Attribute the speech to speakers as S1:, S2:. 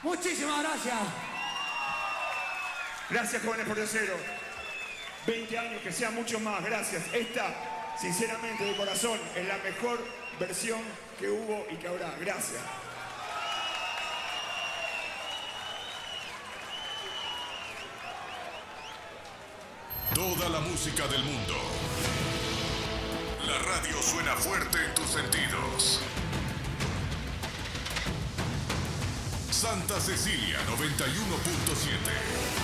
S1: Muchísimas gracias.
S2: Gracias, jóvenes por cero. 20 años, que sean muchos más. Gracias. Esta, sinceramente, de corazón, es la mejor versión que hubo y que habrá. Gracias.
S3: Toda la música del mundo. La radio suena fuerte en tus sentidos. Santa Cecilia 91.7.